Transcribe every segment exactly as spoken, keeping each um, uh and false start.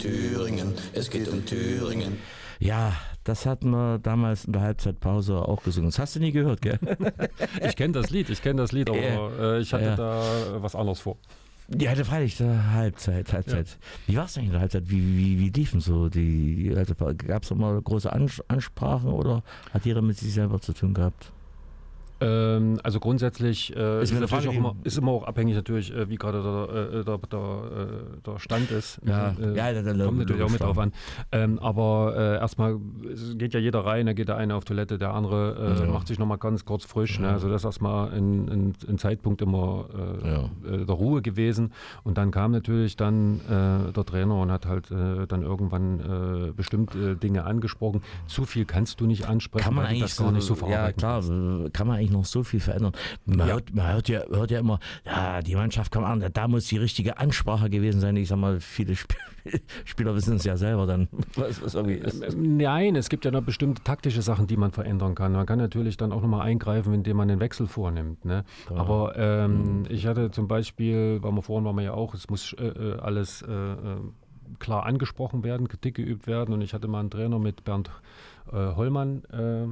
Thüringen, es geht um Thüringen. Ja, das hatten wir damals in der Halbzeitpause auch gesungen. Das hast du nie gehört, gell? Ich kenne das Lied, ich kenne das Lied, aber äh, ich hatte ja. da was anderes vor. Die hatte freilich der Halbzeit, Halbzeit. Ja. Wie war es eigentlich in der Halbzeit? Wie, wie, wie liefen so die, die gab es immer große Ansprachen oder hat jeder mit sich selber zu tun gehabt? Ähm, also grundsätzlich äh, ist, ist, natürlich auch immer, ist immer auch abhängig natürlich, äh, wie gerade der, der, der, der Stand ist. Ja, äh, ja dann kommt natürlich auch mit drauf an. Ähm, aber äh, erstmal geht ja jeder rein, da geht der eine auf Toilette, der andere äh, ja. macht sich nochmal ganz kurz frisch. Ja. Ne? Also das ist erstmal ein, ein, ein Zeitpunkt immer äh, ja. äh, der Ruhe gewesen. Und dann kam natürlich dann äh, der Trainer und hat halt äh, dann irgendwann äh, bestimmte Dinge angesprochen. Zu viel kannst du nicht ansprechen, kann man weil eigentlich du das gar nicht so verarbeiten Ja klar, kannst. Kann man eigentlich noch so viel verändern. Man, ja. hört, man hört, ja, hört ja immer, ja, die Mannschaft kam an, da muss die richtige Ansprache gewesen sein. Ich sag mal, viele Sp- Spieler wissen es ja selber dann, was, was irgendwie ist. Nein, es gibt ja noch bestimmte taktische Sachen, die man verändern kann. Man kann natürlich dann auch nochmal eingreifen, indem man den Wechsel vornimmt. Ne? Ja. Aber ähm, mhm. ich hatte zum Beispiel, weil wir vorhin waren wir ja auch, es muss äh, alles äh, klar angesprochen werden, Kritik geübt werden. Und ich hatte mal einen Trainer mit Bernd äh, Hollmann, äh,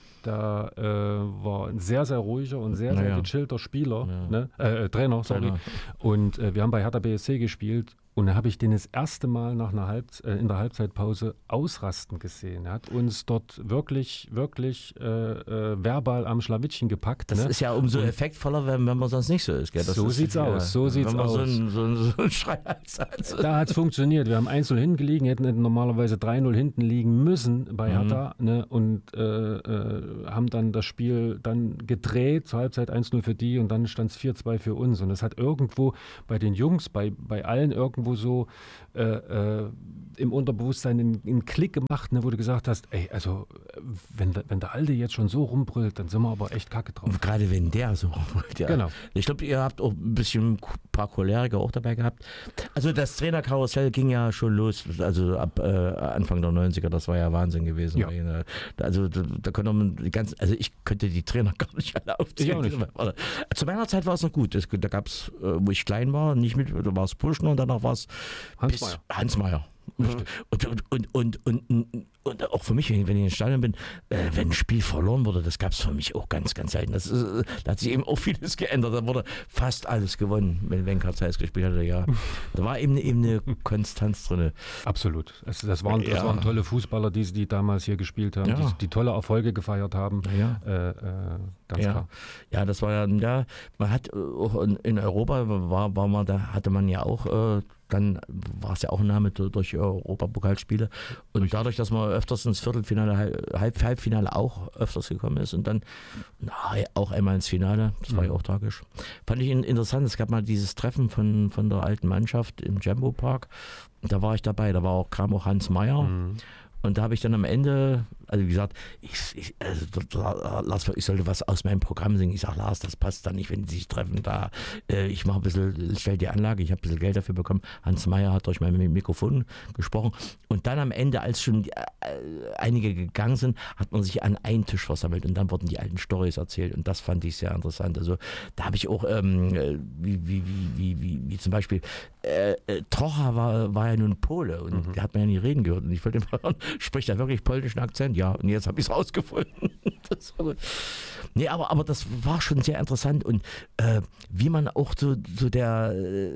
Da äh, war ein sehr, sehr ruhiger und sehr, sehr naja. gechillter Spieler, ja. ne? äh, Trainer, sorry. Trainer. Und äh, wir haben bei Hertha B S C gespielt und da habe ich den das erste Mal nach einer Halb, äh, in der Halbzeitpause ausrasten gesehen. Er hat uns dort wirklich, wirklich äh, äh, verbal am Schlawittchen gepackt. Das ne? ist ja umso und effektvoller, wenn, wenn man sonst nicht so ist. Gell? Das so ist, sieht's ja, aus, so sieht's wenn man aus. So ein, so ein, so ein Schrei hat. Da hat es funktioniert. Wir haben eins null hinten gelegen, hätten normalerweise drei null hinten liegen müssen bei Hertha mhm. ne? und äh, äh, haben dann das Spiel dann gedreht, zur Halbzeit eins null für die und dann stand es vier zwei für uns. Und das hat irgendwo bei den Jungs, bei, bei allen irgendwo so äh, äh, im Unterbewusstsein einen, einen Klick gemacht, ne, wo du gesagt hast, ey, also wenn, wenn der Alte jetzt schon so rumbrüllt, dann sind wir aber echt kacke drauf. Gerade wenn der so rumbrüllt, ja. Genau. Ich glaube, ihr habt auch ein bisschen ein paar Choleriker auch dabei gehabt. Also das Trainerkarussell ging ja schon los, also ab äh, Anfang der neunziger, das war ja Wahnsinn gewesen. Ja. Also da, da konnte man die ganzen, also ich könnte die Trainer gar nicht alle aufzählen. Ich auch nicht. Zu meiner Zeit war es noch gut. Es, da gab es, wo ich klein war, nicht mit, da war es Puschner und danach war es Hans Meyer. Hans Meyer. Und, und, und, und, und, und auch für mich, wenn ich in den Stadion bin, äh, wenn ein Spiel verloren wurde, das gab es für mich auch ganz, ganz selten. Das ist, da hat sich eben auch vieles geändert. Da wurde fast alles gewonnen, wenn, wenn Karl Zeiss gespielt hatte. Ja. Da war eben, eben eine Konstanz drin. Absolut. Das, das, waren, das ja. waren tolle Fußballer, die, die damals hier gespielt haben, ja. die, die tolle Erfolge gefeiert haben. Ja. Äh, äh, ganz ja. klar. Ja, das war ja, ja man hat auch in, in Europa, war, war man, da hatte man ja auch, äh, dann war es ja auch ein Name durch Europapokalspiele und Richtig. Dadurch, dass man öfters ins Viertelfinale, Halb, Halbfinale auch öfters gekommen ist und dann na, auch einmal ins Finale, das mhm. war ja auch tragisch. Fand ich interessant, es gab mal dieses Treffen von, von der alten Mannschaft im Jambo Park, da war ich dabei, da war auch, kam auch Hans Meyer. Mhm. Und da habe ich dann am Ende, also wie gesagt, ich, ich, also, Lars, ich sollte was aus meinem Programm singen. Ich sage, Lars, das passt da nicht, wenn die sich treffen. Da, äh, ich mache ein bisschen, stell die Anlage, ich habe ein bisschen Geld dafür bekommen. Hans Meyer hat durch mein Mikrofon gesprochen. Und dann am Ende, als schon äh, einige gegangen sind, hat man sich an einen Tisch versammelt und dann wurden die alten Storys erzählt. Und das fand ich sehr interessant. Also da habe ich auch, ähm, wie, wie, wie, wie, wie, wie zum Beispiel, äh, äh, Trocha war, war ja nun Pole und mhm. der hat mir ja nie reden gehört. Und ich wollte immer hören, spricht er wirklich polnischen Akzent? Ja, und jetzt habe ich es rausgefunden. Das war, nee, aber, aber das war schon sehr interessant und äh, wie man auch so, so der,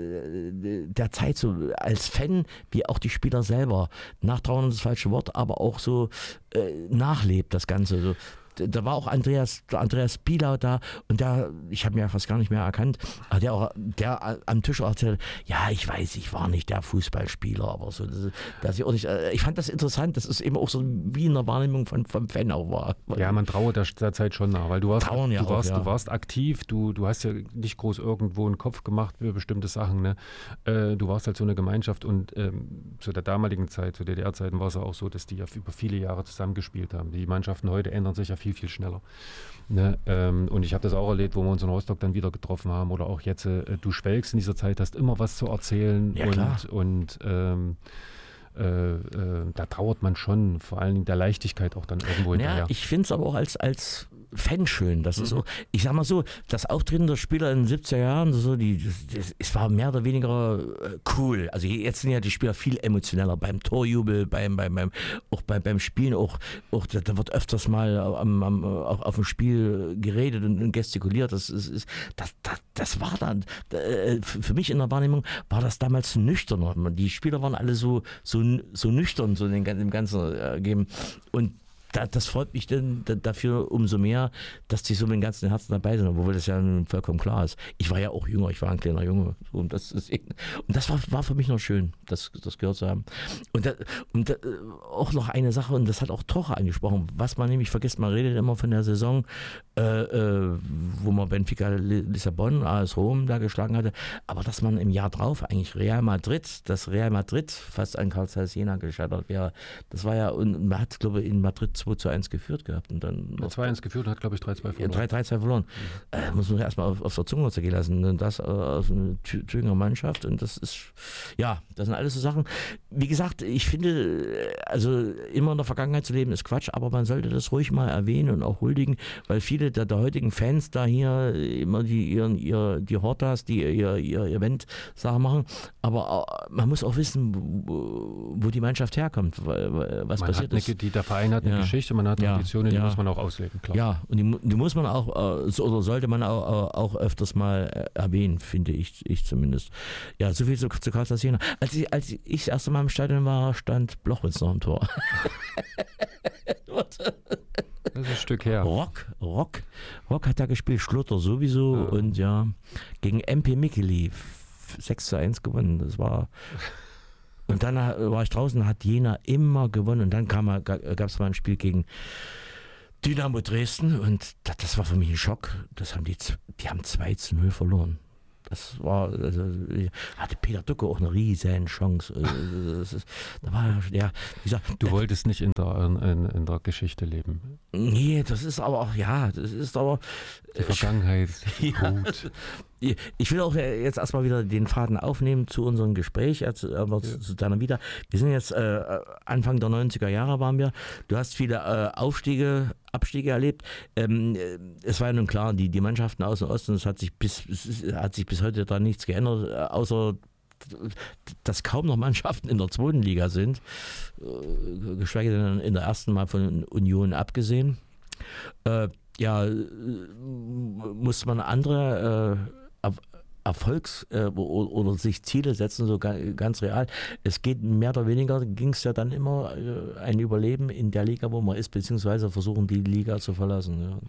der Zeit so als Fan, wie auch die Spieler selber, nachtrauern ist das falsche Wort, aber auch so äh, nachlebt das Ganze. So. Da war auch Andreas, Andreas Bielau da und der, ich habe ihn ja fast gar nicht mehr erkannt, aber der, auch, der am Tisch erzählt, ja, ich weiß, ich war nicht der Fußballspieler, aber so, das, dass ich, auch nicht, ich fand das interessant, das ist eben auch so wie in der Wahrnehmung von, vom Fan auch war. Ja, man trauert der, der Zeit schon nach, weil du warst, Trauern ja du, auch, warst ja. du warst aktiv, du, du hast ja nicht groß irgendwo einen Kopf gemacht für bestimmte Sachen, ne? Äh, du warst halt so eine Gemeinschaft und ähm, zu der damaligen Zeit, zu D D R-Zeiten war es ja auch so, dass die ja über viele Jahre zusammengespielt haben. Die Mannschaften heute ändern sich ja viel, viel schneller. Ne, ähm, und ich habe das auch erlebt, wo wir uns in Rostock dann wieder getroffen haben oder auch jetzt, äh, du schwelgst in dieser Zeit, hast immer was zu erzählen ja, und, und ähm, äh, äh, da trauert man schon, vor allen Dingen der Leichtigkeit auch dann irgendwo Ja, hinterher. ich finde es aber auch als, als Fan schön. Das ist so, ich sag mal so, das Auftreten der Spieler in den siebziger Jahren, so die, das, es war mehr oder weniger äh, cool. Also jetzt sind ja die Spieler viel emotioneller beim Torjubel, beim, beim, beim, auch bei, beim Spielen, auch, auch da, da wird öfters mal am, am, auf, auf dem Spiel geredet und, und gestikuliert. Das, ist, ist, das, das, das war dann, äh, für mich in der Wahrnehmung war das damals nüchterner. Die Spieler waren alle so, so, so nüchtern, so in dem ganzen äh, Game. Und Da, das freut mich denn dafür umso mehr, dass die so mit dem ganzen Herzen dabei sind, obwohl das ja nun vollkommen klar ist. Ich war ja auch jünger, ich war ein kleiner Junge. Und das, ist, und das war, war für mich noch schön, das, das gehört zu haben. Und, da, und da, auch noch eine Sache, und das hat auch Torre angesprochen, was man nämlich vergisst, man redet immer von der Saison, äh, äh, wo man Benfica Lissabon, A S Rom da geschlagen hatte, aber dass man im Jahr drauf eigentlich Real Madrid, dass Real Madrid fast an Carl Zeiss Jena gescheitert wäre. Das war ja, und man hat, glaube ich, in Madrid zwei zu eins geführt gehabt und dann zwei eins geführt und hat, glaube ich, drei zwei verloren. Ja, drei zwei verloren. Mhm. Äh, muss man erstmal auf, auf der Zunge zergehen lassen. Und das äh, aus einer Thüringer Mannschaft. Und das ist, ja, das sind alles so Sachen. Wie gesagt, ich finde, also immer in der Vergangenheit zu leben ist Quatsch, aber man sollte das ruhig mal erwähnen und auch huldigen, weil viele der, der heutigen Fans da hier immer die ihren, ihr, die Hortas, die ihr, ihr Event-Sachen machen. Aber äh, man muss auch wissen, wo, wo die Mannschaft herkommt, was man passiert hat ist. Eine, die, der Verein hat eine Ja. Geschichte, man hat Ja. Traditionen, die Ja. muss man auch ausleben, klar. Ja, und die, die muss man auch, äh, so- oder sollte man auch, auch öfters mal äh, erwähnen, finde ich, ich zumindest. Ja, so viel zu, zu Carl Zeiss Jena. Als ich, als ich das erste Mal im Stadion war, stand Blochwitz noch im Tor. Das ist ein Stück her. Rock, Rock, Rock hat da gespielt, Schlutter sowieso Ja. und ja, gegen M P Mikkeli f- sechs zu eins gewonnen. Das war. Und dann äh, war ich draußen, hat Jena immer gewonnen und dann kam, gab es mal ein Spiel gegen Dynamo Dresden und das, das war für mich ein Schock. Das haben die, z- die haben zwei zu null verloren. Das war, also, hatte Peter Ducke auch eine riesen Chance. Also, das ist, da war ja, wie gesagt, Du wolltest nicht in der, in, in der Geschichte leben. nee, das ist aber auch, ja, das ist aber. Die Vergangenheit, Ja. gut. Ich will auch jetzt erstmal wieder den Faden aufnehmen zu unserem Gespräch, also, aber zu, zu deiner Wieder. Wir sind jetzt äh, Anfang der neunziger Jahre waren wir. Du hast viele äh, Aufstiege, Abstiege erlebt. Ähm, es war ja nun klar, die, die Mannschaften aus dem Osten, es hat sich bis, es hat sich bis heute da nichts geändert, außer dass kaum noch Mannschaften in der zweiten Liga sind, äh, geschweige denn in der ersten Mal von Union abgesehen. Äh, ja, äh, muss man andere äh, Erfolgs- äh, oder, oder sich Ziele setzen, so ga, ganz real. Es geht mehr oder weniger, ging es ja dann immer äh, ein Überleben in der Liga, wo man ist, beziehungsweise versuchen, die Liga zu verlassen. Ja.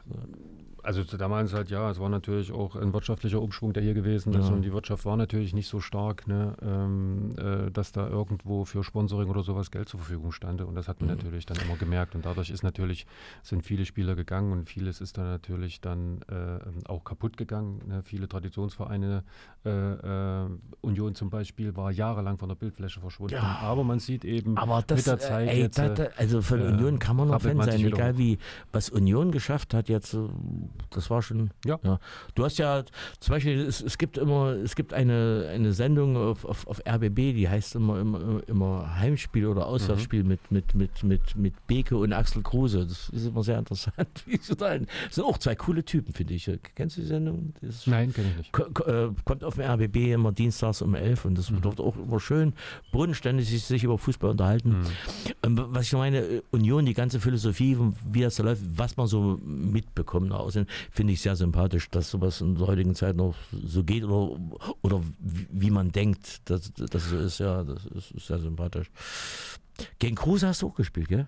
Also damals halt, ja, es war natürlich auch ein wirtschaftlicher Umschwung, der hier gewesen ist Ja. und die Wirtschaft war natürlich nicht so stark, ne, ähm, äh, dass da irgendwo für Sponsoring oder sowas Geld zur Verfügung stand und das hat man Mhm. natürlich dann immer gemerkt und dadurch ist natürlich, sind viele Spieler gegangen und vieles ist dann natürlich dann äh, auch kaputt gegangen, ne? Viele Traditionsvereine, äh, äh, Union zum Beispiel, war jahrelang von der Bildfläche verschwunden, Ja. aber man sieht eben Aber das, mit der Zeit äh, ey, jetzt, da, äh, da, also von äh, Union kann man noch rappelt Fan man sein, sich wieder egal hoch. wie, was Union geschafft hat jetzt, äh, das war schon, Ja. Du hast ja, zum Beispiel, es, es gibt immer, es gibt eine, eine Sendung auf, auf, auf R B B, die heißt immer, immer, immer Heimspiel oder Auswärtsspiel Mhm. mit, mit, mit, mit, mit Beke und Axel Kruse. Das ist immer sehr interessant. Wie sie da- Das sind auch zwei coole Typen, finde ich. Kennst du die Sendung? Das ist Nein, kenne ich nicht. Ko- ko- äh, kommt auf dem R B B immer dienstags um elf und das wird dort auch immer schön bodenständig sich, sich über Fußball unterhalten. Mhm. Ähm, was ich meine, äh, Union, die ganze Philosophie, wie das da läuft, was man so mitbekommt nach außen, finde ich sehr sympathisch, dass sowas in der heutigen Zeit noch so geht oder, oder wie, wie man denkt, dass das so ist. Ja, das ist, ist sehr sympathisch. Gegen Kruse hast du auch gespielt, gell?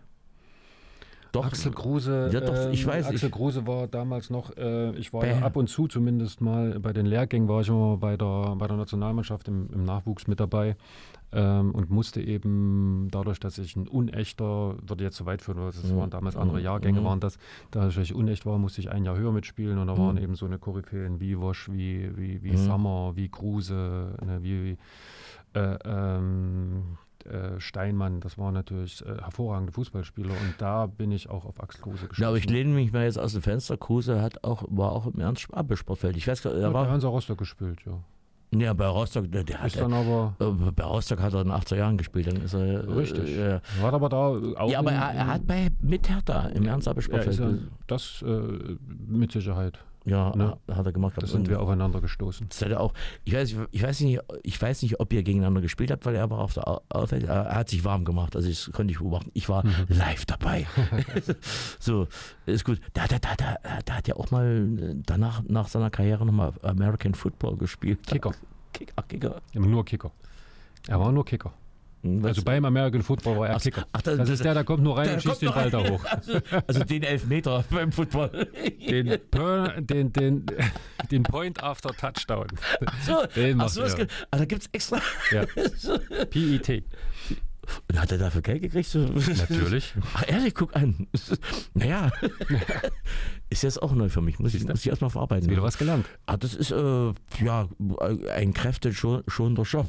Doch. Axel Kruse, Ja, doch, ich ähm, weiß, Axel ich- Kruse war damals noch, äh, ich war Bei- ja ab und zu zumindest mal bei den Lehrgängen, war ich immer bei der, bei der Nationalmannschaft im, im Nachwuchs mit dabei ähm, und musste eben dadurch, dass ich ein unechter, würde jetzt so weit führen, weil es Mhm. waren damals andere Jahrgänge, Mhm. waren das, da ich unecht war, musste ich ein Jahr höher mitspielen und da waren Mhm. eben so eine Koryphäen wie Wosch, wie, wie, wie Mhm. Sammer, wie Kruse, ne, wie, äh, ähm, äh, Steinmann, das waren natürlich äh, hervorragende Fußballspieler und da bin ich auch auf Axel Kruse Ja, gestoßen. aber ich lehne mich mal jetzt aus dem Fenster. Kruse hat auch, war auch im Ernst Abelsportfeld. Ich weiß gar nicht, Ja, er bei war. Hansa Rostock gespielt, ja. Ja, bei Rostock, der, der hat Ist dann aber äh, bei Rostock hat er in den achtziger Jahren gespielt. Dann ist er, richtig. Äh, War aber da auch ja, aber in, er, er hat bei mit Hertha im Ernst ja, Sportfeld. ist er, das äh, mit Sicherheit. Ja, Ne? hat er gemacht. Da sind wir aufeinander gestoßen. Das hat er auch, ich weiß, ich, weiß nicht, ich weiß nicht, ob ihr gegeneinander gespielt habt, weil er war auf der Aufwelt, er hat sich warm gemacht, also das konnte ich beobachten. Ich war mhm. live dabei. So, ist gut. Da, da, da, da, da hat er auch mal danach, nach seiner Karriere nochmal American Football gespielt. Kicker. Kick, ach, Kicker. Nur Kicker. Er war nur Kicker. Was? Also beim American Football war er ach, Kicker. Ach, das, das ist der, der kommt nur rein und schießt den Ball da hoch. Also, also den Elfmeter beim Football. Den, den, den, den Point after Touchdown. Ach so, den ach so er. Also da gibt es extra. Ja. P I T. Und hat er dafür Geld gekriegt? So? Natürlich. Ach ehrlich, guck an. Naja. Ist jetzt auch neu für mich. Muss ich, muss ich erstmal verarbeiten. Wieder was gelernt. Ah, das ist äh, ja ein kräfteschonender Job.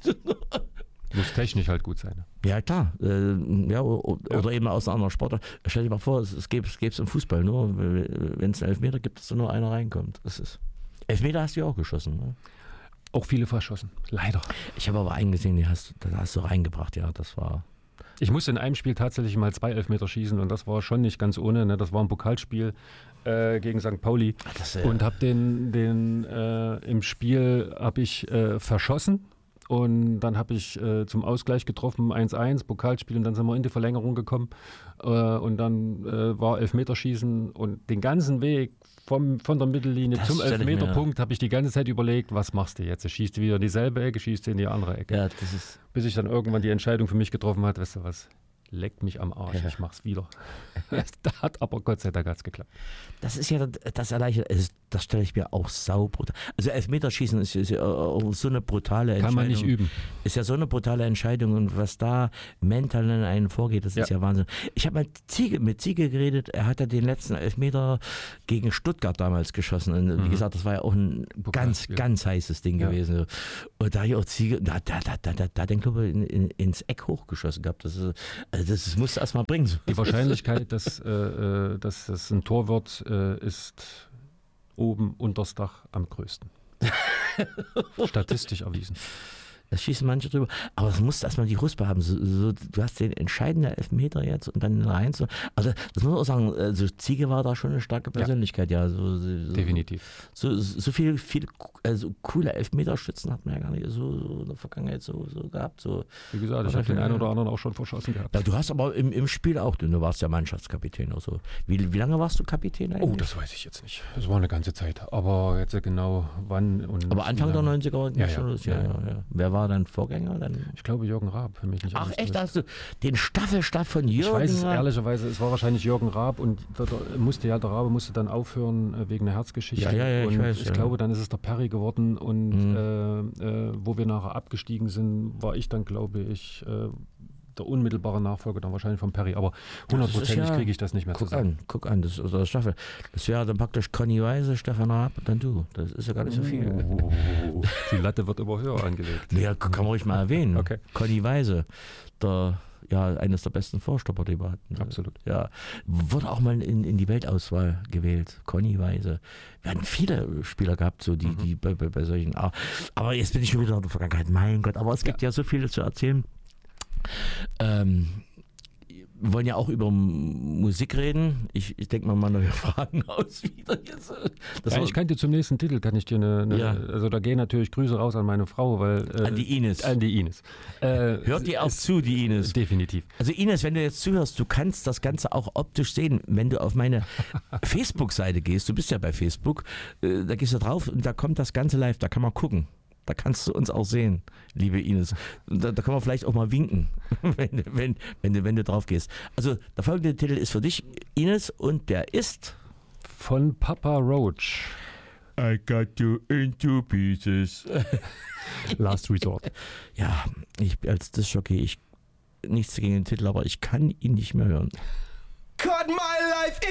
Muss technisch halt gut sein. Ja, klar. Äh, ja, oder ja. eben aus einer anderen Sportart. Stell dir mal vor, es, es gäbe es im Fußball nur, wenn es einen Elfmeter gibt, dass da nur einer reinkommt. Das ist, Elfmeter hast du ja auch geschossen, ne? Auch viele verschossen, leider. Ich habe aber einen gesehen, die hast, da hast du reingebracht, ja, das war... Ich musste in einem Spiel tatsächlich mal zwei Elfmeter schießen und das war schon nicht ganz ohne. Ne? Das war ein Pokalspiel äh, gegen Sankt Pauli das, äh, und habe den, den äh, im Spiel habe ich äh, verschossen. Und dann habe ich äh, zum Ausgleich getroffen, eins eins, Pokalspiel, und dann sind wir in die Verlängerung gekommen. Äh, und dann äh, war Elfmeterschießen und den ganzen Weg vom, von der Mittellinie das zum Elfmeterpunkt habe ich die ganze Zeit überlegt, was machst du jetzt? Schießt du wieder in dieselbe Ecke, schießt du in die andere Ecke. Ja, das ist Bis ich dann irgendwann die Entscheidung für mich getroffen habe, weißt du was, leckt mich am Arsch, ja. Ich mach's wieder. Da hat aber Gott sei Dank hat's geklappt. Das ist ja das erleichtert, das stelle ich mir auch saubrutal. Also Elfmeterschießen ist, ist ja so eine brutale Entscheidung. Kann man nicht üben. Ist ja so eine brutale Entscheidung und was da mental in einen vorgeht, das ja. ist ja Wahnsinn. Ich habe mit Ziege, mit Ziege geredet, er hat ja den letzten Elfmeter gegen Stuttgart damals geschossen. Und mhm. wie gesagt, das war ja auch ein ganz, ganz heißes Ding ja. gewesen. Und da ich auch Ziege, da, da, da, da, da den Club in, in, ins Eck hochgeschossen gehabt. Das ist, also das, das musst du erst mal bringen. Die Wahrscheinlichkeit, dass, äh, dass das ein Tor wird, äh, ist oben unters Dach am größten. Statistisch erwiesen. Das schießen manche drüber. Aber es muss erstmal die Ruspe haben. So, so, du hast den entscheidenden Elfmeter jetzt und dann rein. So. Also, das muss man auch sagen. Also Ziege war da schon eine starke Persönlichkeit. Ja, ja so, so, definitiv. So, so viele, viele also coole Elfmeterschützen hat man ja gar nicht so, so in der Vergangenheit so, so gehabt. So. Wie gesagt, ich habe den einen oder anderen auch schon verschossen gehabt. Ja, du hast aber im, im Spiel auch, du warst ja Mannschaftskapitän oder so. Wie, wie lange warst du Kapitän eigentlich? Oh, das weiß ich jetzt nicht. Das war eine ganze Zeit. Aber jetzt genau wann und. Aber Anfang der neunziger ja, schon ja, das, ja, ja, ja. ja. Wer war dein Vorgänger? Dann? Ich glaube Jürgen Raab, für mich nicht. Ach echt, hast du den Staffelstab von Jürgen Ich weiß es Raab? ehrlicherweise, es war wahrscheinlich Jürgen Raab und da, da musste ja, der Rabe musste dann aufhören äh, wegen einer Herzgeschichte. Ja, ja, ja, und ich weiß. Ich ja. glaube, dann ist es der Perry geworden und mhm. äh, äh, wo wir nachher abgestiegen sind, war ich dann, glaube ich, äh, der unmittelbare Nachfolger dann wahrscheinlich von Perry, aber hundertprozentig ja, kriege ich das nicht mehr guck zusammen. An, guck an, das ist der Staffel. Das wäre dann praktisch Conny Weise, Stefan Raab und dann du. Das ist ja gar nicht so viel. Oh, die Latte wird immer höher angelegt. Ja, kann man ruhig mal erwähnen. Okay. Conny Weise, der, ja, eines der besten Vorstopper, die wir hatten. Absolut. Ja, wurde auch mal in, in die Weltauswahl gewählt. Conny Weise. Wir hatten viele Spieler gehabt, so die, mhm. die bei, bei, bei solchen. Aber jetzt bin ich schon wieder in der Vergangenheit. Mein Gott, aber es gibt ja, ja so viel zu erzählen. Ähm, wir wollen ja auch über Musik reden. Ich, ich denke mal mal neue Fragen aus wieder. Jetzt. Das ja, ich kann dir zum nächsten Titel, kann ich dir eine, eine ja. also da gehen natürlich Grüße raus an meine Frau, weil... Äh, an die Ines. An die Ines. Äh, Hört die auch zu, die Ines? Definitiv. Also Ines, wenn du jetzt zuhörst, du kannst das Ganze auch optisch sehen, wenn du auf meine Facebook-Seite gehst, du bist ja bei Facebook, äh, da gehst du drauf und da kommt das Ganze live, da kann man gucken. Da kannst du uns auch sehen, liebe Ines. Da, da kann man vielleicht auch mal winken, wenn, wenn, wenn, du, wenn du drauf gehst. Also der folgende Titel ist für dich, Ines, und der ist... Von Papa Roach. I got you in two pieces. Last Resort. Ja, ich als Disc-Jockey, ich nichts gegen den Titel, aber ich kann ihn nicht mehr hören. Cut my life